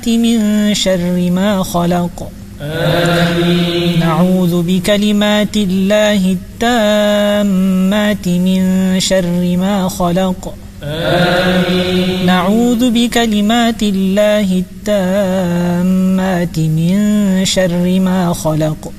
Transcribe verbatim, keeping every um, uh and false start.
من شر ما خلق آمين. نعوذ بكلمات الله التامات من شر ما خلق آمين. نعوذ بكلمات الله التامات من شر ما خلق